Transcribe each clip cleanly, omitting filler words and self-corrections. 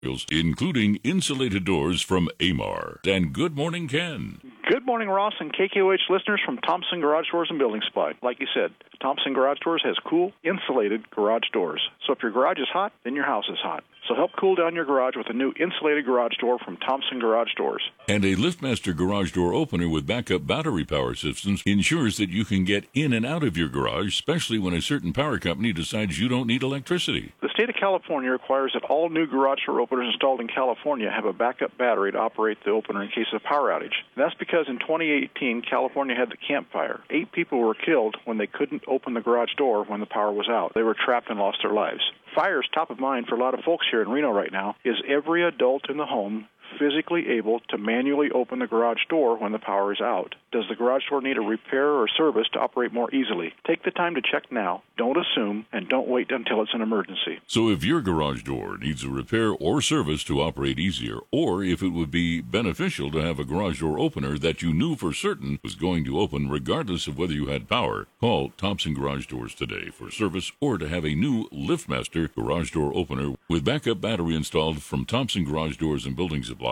including insulated doors from Amar. And good morning, Ken. Good morning, Ross and KKOH listeners from Thompson Garage Doors and Building Supply. Like you said, Thompson Garage Doors has cool, insulated garage doors. So if your garage is hot, then your house is hot. So help cool down your garage with a new insulated garage door from Thompson Garage Doors. And a LiftMaster garage door opener with backup battery power systems ensures that you can get in and out of your garage, especially when a certain power company decides you don't need electricity. The state of California requires that all new garage door openers installed in California have a backup battery to operate the opener in case of a power outage. And that's because in 2018, California had the Camp Fire. 8 people were killed when they couldn't open the garage door when the power was out. They were trapped and lost their lives. Fire is top of mind for a lot of folks here in Reno right now. Is every adult in the home physically able to manually open the garage door when the power is out? Does the garage door need a repair or service to operate more easily? Take the time to check now. Don't assume, and don't wait until it's an emergency. So if your garage door needs a repair or service to operate easier, or if it would be beneficial to have a garage door opener that you knew for certain was going to open regardless of whether you had power, call Thompson Garage Doors today for service or to have a new LiftMaster garage door opener with backup battery installed from Thompson Garage Doors and Building Supply.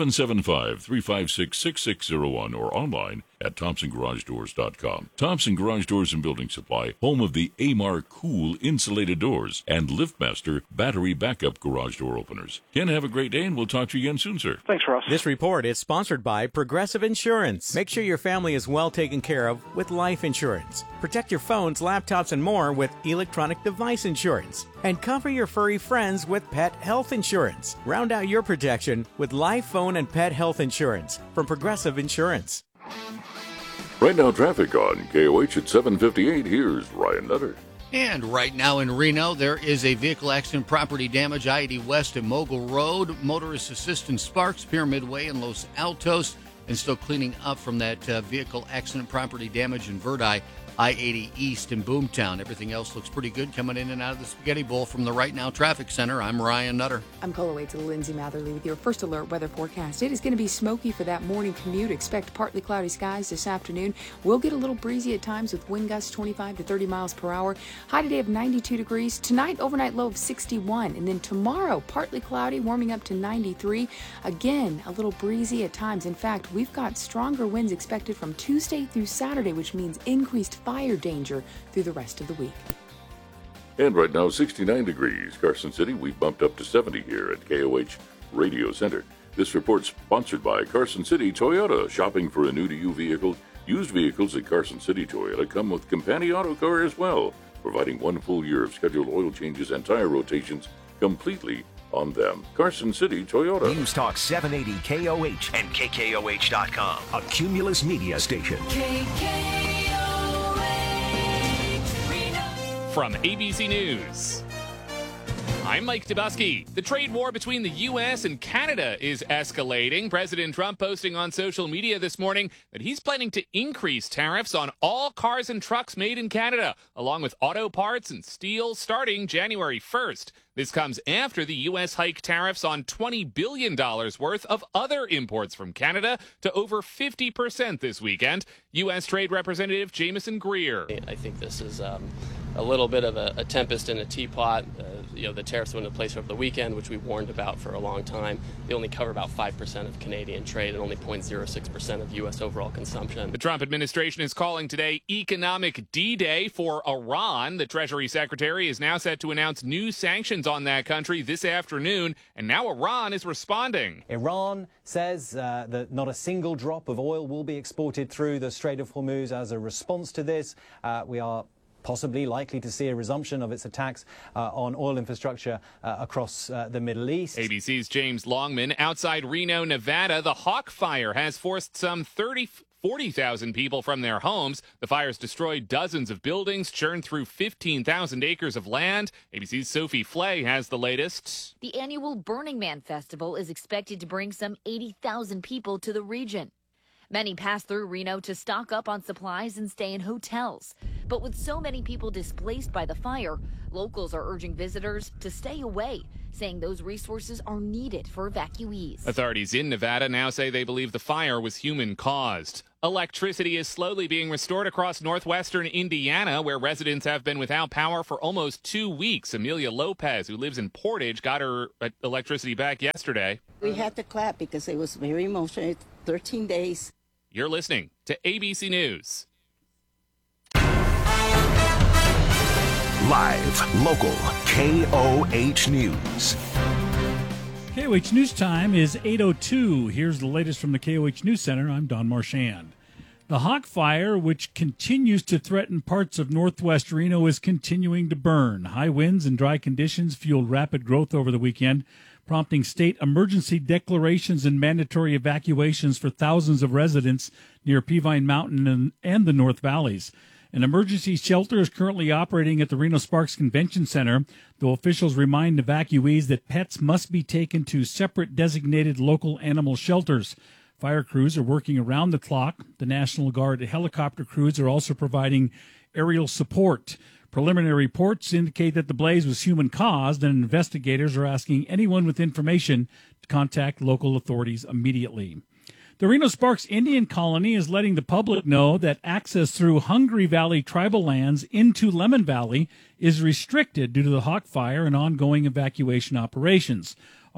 775-356-6601 or online at ThompsonGarageDoors.com. Thompson Garage Doors and Building Supply, home of the Amar Cool insulated doors and LiftMaster battery backup garage door openers. Ken, have a great day, and we'll talk to you again soon, sir. Thanks, Ross. This report is sponsored by Progressive Insurance. Make sure your family is well taken care of with life insurance. Protect your phones, laptops, and more with electronic device insurance. And cover your furry friends with pet health insurance. Round out your protection with life, phone, and pet health insurance from Progressive Insurance. Right now, traffic on KOH at 7:58. Here's Ryan Nutter. And right now in Reno, there is a vehicle accident, property damage, I-80 West at Mogul Road. Motorist assistance Sparks, Pyramid Way in Los Altos, and still cleaning up from that vehicle accident, property damage in Verdi, I-80 East in Boomtown. Everything else looks pretty good coming in and out of the Spaghetti Bowl from the Right Now Traffic Center. I'm Ryan Nutter. I'm Cola Waits to Lindsay Matherly with your first alert weather forecast. It is going to be smoky for that morning commute. Expect partly cloudy skies this afternoon. We'll get a little breezy at times with wind gusts 25 to 30 miles per hour. High today of 92 degrees. Tonight, overnight low of 61. And then tomorrow, partly cloudy, warming up to 93. Again, a little breezy at times. In fact, we've got stronger winds expected from Tuesday through Saturday, which means increased fire danger through the rest of the week. And right now, 69 degrees. Carson City, we've bumped up to 70 here at KOH Radio Center. This report sponsored by Carson City Toyota. Shopping for a new-to-you vehicle? Used vehicles at Carson City Toyota come with Companion Auto Car as well, providing 1 full year of scheduled oil changes and tire rotations completely on them. Carson City Toyota. News Talk 780 KOH and KKOH.com. A Cumulus Media station. From ABC News, I'm Mike Dubusky. The trade war between the U.S. and Canada is escalating. President Trump posting on social media this morning that he's planning to increase tariffs on all cars and trucks made in Canada, along with auto parts and steel starting January 1st. This comes after the U.S. hiked tariffs on $20 billion worth of other imports from Canada to over 50% this weekend. U.S. Trade Representative Jameson Greer. I think this is a little bit of a tempest in a teapot. The tariffs went into place over the weekend, which we warned about for a long time. They only cover about 5% of Canadian trade and only 0.06% of U.S. overall consumption. The Trump administration is calling today Economic D-Day for Iran. The Treasury Secretary is now set to announce new sanctions on that country this afternoon, and now Iran is responding. Iran says that not a single drop of oil will be exported through the Strait of Hormuz. As a response to this, we are possibly likely to see a resumption of its attacks on oil infrastructure across the Middle East. ABC's James Longman. Outside Reno, Nevada, the Hawk Fire has forced some 40,000 people from their homes. The fires destroyed dozens of buildings, churned through 15,000 acres of land. ABC's Sophie Flay has the latest. The annual Burning Man Festival is expected to bring some 80,000 people to the region. Many pass through Reno to stock up on supplies and stay in hotels. But with so many people displaced by the fire, locals are urging visitors to stay away, saying those resources are needed for evacuees. Authorities in Nevada now say they believe the fire was human-caused. Electricity is slowly being restored across northwestern Indiana, where residents have been without power for almost 2 weeks. Amelia Lopez, who lives in Portage, got her electricity back yesterday. We had to clap because it was very emotional. 13 days. You're listening to ABC News. Live, local, KOH News. KOH News Time is 8:02. Here's the latest from the KOH News Center. I'm Don Marchand. The Hawk Fire, which continues to threaten parts of northwest Reno, is continuing to burn. High winds and dry conditions fueled rapid growth over the weekend, prompting state emergency declarations and mandatory evacuations for thousands of residents near Peavine Mountain and the North Valleys. An emergency shelter is currently operating at the Reno Sparks Convention Center, though officials remind evacuees that pets must be taken to separate designated local animal shelters. Fire crews are working around the clock. The National Guard helicopter crews are also providing aerial support. Preliminary reports indicate that the blaze was human-caused, and investigators are asking anyone with information to contact local authorities immediately. The Reno Sparks Indian Colony is letting the public know that access through Hungry Valley tribal lands into Lemon Valley is restricted due to the Hawk Fire and ongoing evacuation operations.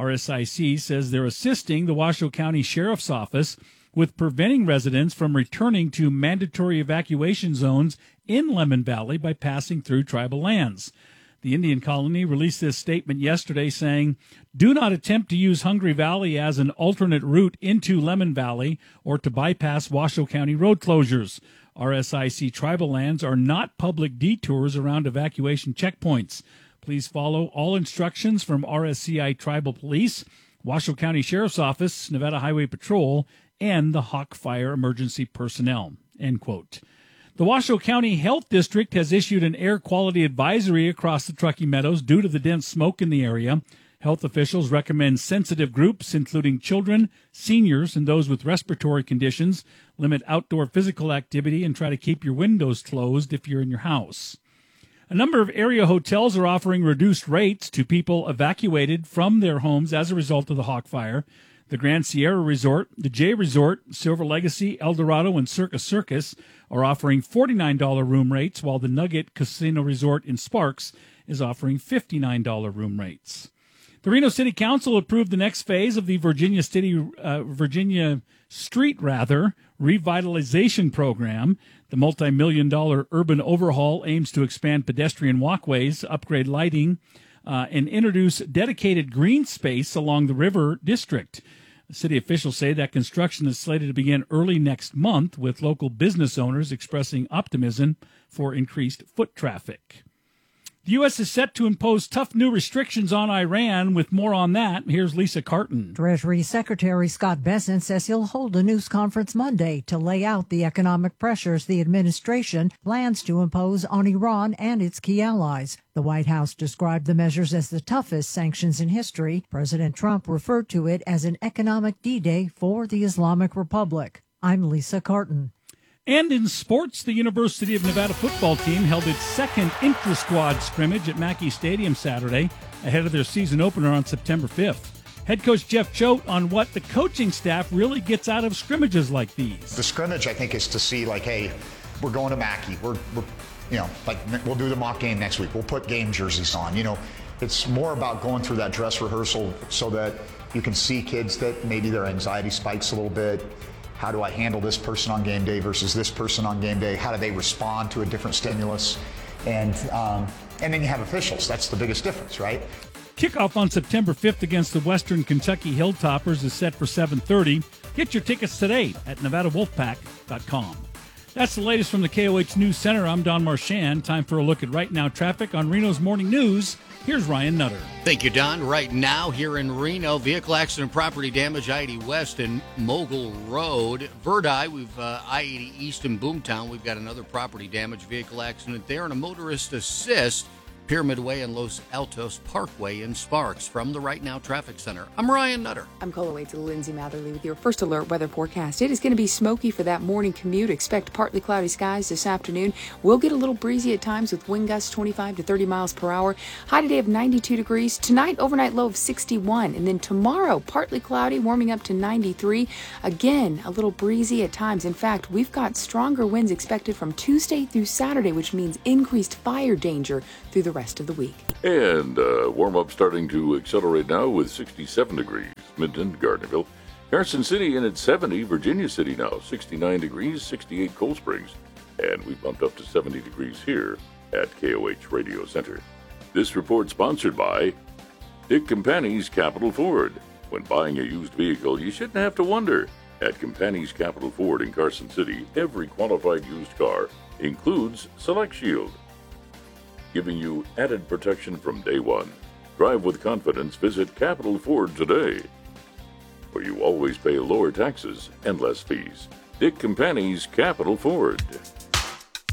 RSIC says they're assisting the Washoe County Sheriff's Office with preventing residents from returning to mandatory evacuation zones in Lemon Valley by passing through tribal lands. The Indian Colony released this statement yesterday saying, "Do not attempt to use Hungry Valley as an alternate route into Lemon Valley or to bypass Washoe County road closures. RSIC tribal lands are not public detours around evacuation checkpoints. Please follow all instructions from RSCI Tribal Police, Washoe County Sheriff's Office, Nevada Highway Patrol, and the Hawk Fire emergency personnel." End quote. The Washoe County Health District has issued an air quality advisory across the Truckee Meadows due to the dense smoke in the area. Health officials recommend sensitive groups, including children, seniors, and those with respiratory conditions, limit outdoor physical activity and try to keep your windows closed if you're in your house. A number of area hotels are offering reduced rates to people evacuated from their homes as a result of the Hawk Fire. The Grand Sierra Resort, the J Resort, Silver Legacy, El Dorado, and Circus are offering $49 room rates, while the Nugget Casino Resort in Sparks is offering $59 room rates. The Reno City Council approved the next phase of the Virginia Street revitalization program. The multi-million-dollar urban overhaul aims to expand pedestrian walkways, upgrade lighting, and introduce dedicated green space along the river district. City officials say that construction is slated to begin early next month, with local business owners expressing optimism for increased foot traffic. The U.S. is set to impose tough new restrictions on Iran. With more on that, here's Lisa Carton. Treasury Secretary Scott Bessent says he'll hold a news conference Monday to lay out the economic pressures the administration plans to impose on Iran and its key allies. The White House described the measures as the toughest sanctions in history. President Trump referred to it as an economic D-Day for the Islamic Republic. I'm Lisa Carton. And in sports, the University of Nevada football team held its second intra-squad scrimmage at Mackey Stadium Saturday, ahead of their season opener on September 5th. Head coach Jeff Choate on what the coaching staff really gets out of scrimmages like these. The scrimmage, I think, is to see, like, hey, we're going to Mackey. We'll do the mock game next week. We'll put game jerseys on. It's more about going through that dress rehearsal so that you can see kids that maybe their anxiety spikes a little bit. How do I handle this person on game day versus this person on game day? How do they respond to a different stimulus? And then you have officials. That's the biggest difference, right? Kickoff on September 5th against the Western Kentucky Hilltoppers is set for 7:30. Get your tickets today at NevadaWolfpack.com. That's the latest from the KOH News Center. I'm Don Marchand. Time for a look at Right Now traffic on Reno's Morning News. Here's Ryan Nutter. Thank you, Don. Right now here in Reno, vehicle accident, property damage, I-80 West and Mogul Road. Verdi, we've I-80 East in Boomtown. We've got another property damage vehicle accident there and a motorist assist Pyramid Way and Los Altos Parkway in Sparks. From the Right Now Traffic Center, I'm Ryan Nutter. I'm Coloway to Lindsay Matherly with your first alert weather forecast. It is going to be smoky for that morning commute. Expect partly cloudy skies this afternoon. We'll get a little breezy at times with wind gusts 25 to 30 miles per hour. High today of 92 degrees. Tonight, overnight low of 61. And then tomorrow, partly cloudy, warming up to 93. Again, a little breezy at times. In fact, we've got stronger winds expected from Tuesday through Saturday, which means increased fire danger through the rest of the week. And warm up starting to accelerate now with 67 degrees. Minden, Gardnerville. Carson City in at 70. Virginia City now 69 degrees, 68 Cold Springs. And we bumped up to 70 degrees here at KOH Radio Center. This report sponsored by Dick Company's Capital Ford. When buying a used vehicle, you shouldn't have to wonder. At Company's Capital Ford in Carson City, every qualified used car includes Select Shield, giving you added protection from day one. Drive with confidence. Visit Capital Ford today, where you always pay lower taxes and less fees. Dick Company's Capital Ford.